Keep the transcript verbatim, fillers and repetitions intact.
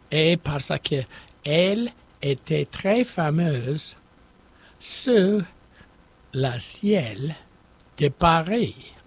et parce que elle était très fameuse sur le ciel de Paris.